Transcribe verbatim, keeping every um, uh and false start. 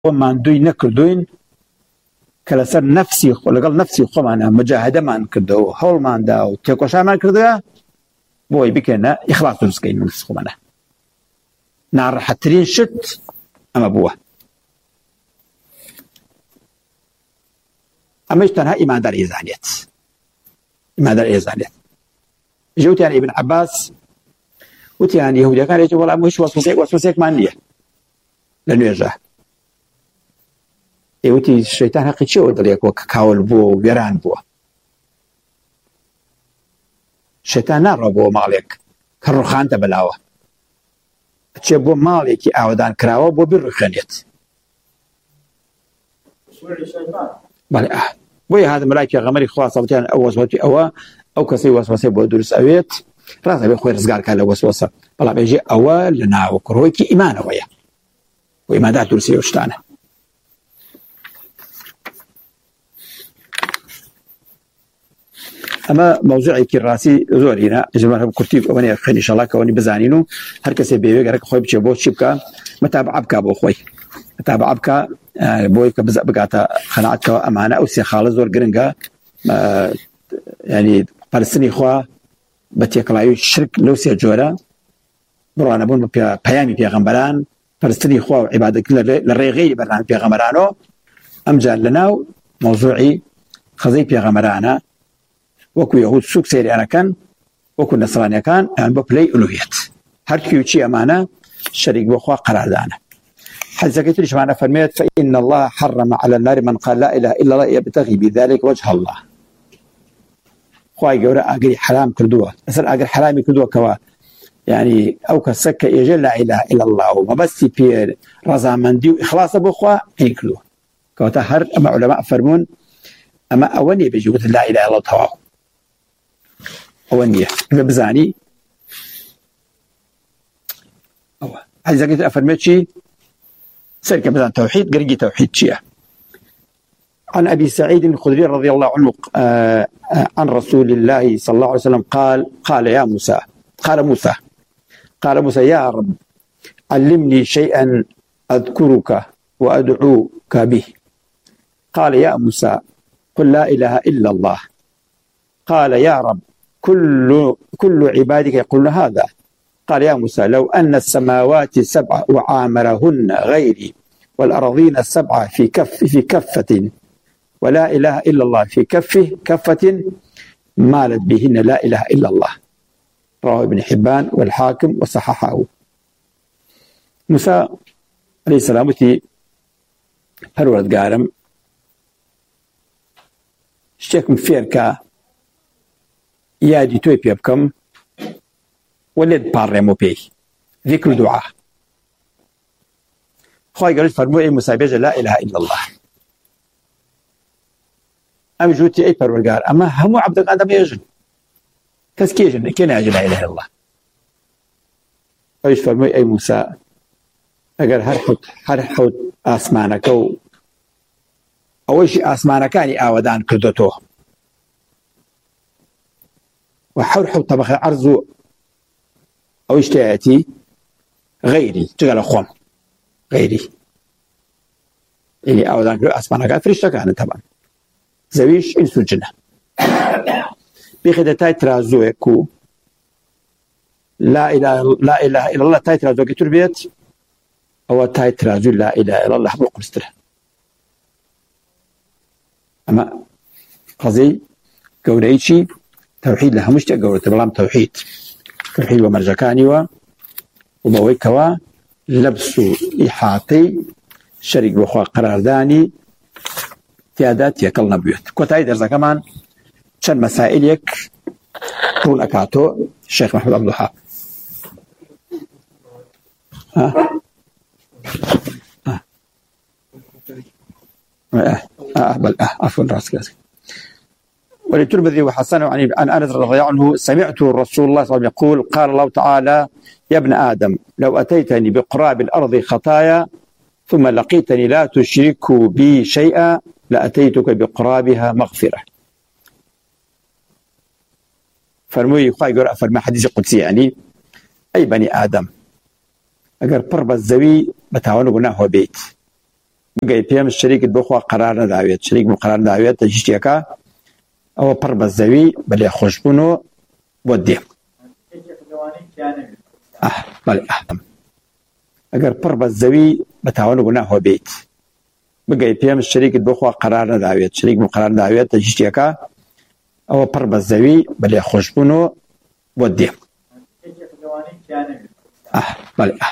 ماندووی نەکردوین کە لەسەر نەفسی لەگەڵ نەفسی خۆمانە مجاهدەمان کردەوە هەوڵماندا و تێکۆشامان کردووە بۆی بکەنە ئیخلاص دروستکەین نفس خۆمانە. ناڕەحەتترین شت ئەمە بووە. ئەمەش تەنها ئیماندار ئێزانێت ئیماندار ئێزانێت. ژەوتیان ئیبن عەباس وتیان یەهودیەکانێکی وەڵام هیچ وەسوسەیەک وەسوسەیەکمان نییە لە نوێژە. ئێوتی شەیتان حەقی چیەوە دڵێکەوە کە کاول بووە و وێران بووە. شەیتان ناڕۆ بۆ ماڵێک کە ڕوخانتە بەلاوە، ئەچێ بۆ ماڵێکی ئاوادان کراوە بۆ بیڕوخێنێت. بەڵێ ئا بۆیە هاتە مەلای پێغەمبەری خوا سەڵاتیان ئەو وەسوەسی ئەوە ئەو کەسەی وەسوەسەی بۆ دروست ئەوێت ڕاستە بێ خۆی ڕزگارکات لە وەسوەسە، بەڵام ئێژێ ئەوە لە ناو کڕۆیکی ئیمانەوەیە و ئیماندار دروستی ئەو شتانە. ئەمە مەوزوعێکی ڕاستی زۆرینە ژمارە کورتی ئەوەنێ خێنی شەڵا کەەوەنی بزانین و هەر کەسێ بێوێ گەرەکە خۆی بچێ بۆ چی بکە مەتابعە بکە بۆ خۆی مەتابعە بکە بۆی کە بگاتە خەناعەتەوە. ئەمانە ئەو سێ خاڵە زۆر گرنگە، ینی پەرستنی خوا بە تێکەڵاوی شرک لەو سێ جۆرە، بڕوانەبوون بە پەیامی پێغەمبەران، پەرستنی خوا و عیبادەتکردن لە ڕێی بەرنامەی پێغەمبەرانەوە. ئەمجار لەناو مەوزوعی خەزەی پێغەمبەرانە وەکو یەهود سوک سێریانەکەن وەکو نەسرانیەکان ئەیان بە پلەی ئولوهیەت هەرکی و چی ئەمانە شەریک بۆ خوا قەراردانە. حەدیثەکەی تریشمانە فەرمێت فإن الله حرم على النار من قال لا إله إلا الله يبتغي بذلك وجه الله. خوای گەورە ئاگری حرام کردووە لەسەر ئاگر حرامی کردووە کەوە یعنی ئەو کەسە کە ئێژێ لا إله إلا الله و مەبەستی پێ ڕەزامەندی و ئیخلاسە بۆ خوا هین کردووە. کەواتە هەر ئەمە عولەما فەرموون ئەمە ئەوە نییە بێژی وت لا إله إلا الله تەواو ئەوە نییە بە بزانی ئەوە. حەدیثەکەی تر ئەفەرمێت چی سەرکە بزان تەوحید گرنگی تەوحید چییە. عن أبي سعيد الخدري رضي الله عنه عن رسول الله صلى الله عليه وسلم قال قال يا موسى قال موسى قال موسى يا رب علمني شيئا أذكرك وأدعوك به. قال يا موسى قل لا إله إلا الله. قال يا رب كل كل عبادك يقولون هذا. قال يا موسى لو أن السماوات السبع وعامرهن غيري والأرضين السبع في كف في كفة ولا إله إلا الله في كفه كفة مالت بهن لا إله إلا الله. رواه ابن حبان والحاكم وصححه. موسى عليه السلام وتي هرولد قارم شتێکم فێرکە یادی تۆی پێ بکەم وە لێت پاڕێمەوە پێی ذیکر و دوعا. خوای گەورە فەرمووی ئەی موسا بێژە لا إله إلا الله. ئەم ژووتی ئەی پەروەردگار ئەمە هەموو عەبدەکان دەبێژن کەس کێژن کێ ناژی لا إله إلا الله. ئەویش فەرمووی ئەی موسا ئەگەر هەر حوت هەر حوت ئاسمانەکە و ئەوەشی ئاسمانەکانی ئاوەدان کردوتەوە و حەور حەوت تەبەخە عەرز و ئەوەی شتایەتی غەیری جگە لە خۆم غەیری یعنی ئاوەدان کردو ئاسمانەکان فریشتەکانن تەبەن زەویش ئینس و جنە بێخێتە تای ترازۆیەک و لا إله إلا الله تای ترازۆکی تر بێت ئەوە تای ترازوی لا إله إلا الله هەموو قورسترە. ئەمە قەزەی گەورەی چی تەوحید لە هەموو شتێک گەورەتر، بەڵام تەوحید تەوحید بە مەرجەکانیوە و بەوەی کەوا لەبس و ئیحاتەی شەریک بۆ خوا قەراردانی تیادا تێکەڵ نەبوێت. کۆتایی دەرزەکەمان چەند مەسائلێک ڕوون ئەکاتۆ شێخ مەحموود عەبدولوهاب. آه آه بل آه عفوا راسك. وللترمذي وحسنه عن أنس رضي الله عنه سمعت رسول الله صلى الله عليه وسلم يقول قال الله تعالى يا ابن آدم لو أتيتني بقراب الأرض خطايا ثم لقيتني لا تشرك بي شيئا لأتيتك بقرابها مغفرة. فرموي خواهي قرأ فرمي حديث قدسي يعني أي بني آدم أقر قرب الزوي بتعاونه قلناه هو بيت بگەی پێم شەریکت بخوا قەرار نەداوێت شەریک مقەرار نەداوێت هیچ شتێکە ئەوە پڕ بە زەوی بەلێ خۆشبوون و بۆ دێم بەڵێ ئەگەر پڕ بە زەوی بە تاوان و گوناهۆ بێت بگەی پێم شەریکت بخوا قەرار نەداوێت شەریک مقەرار نەداوێت هیچ شتێکە ئەوە پڕ بە زەوی بەلێ خۆشبوون و بۆ دێم بەڵێ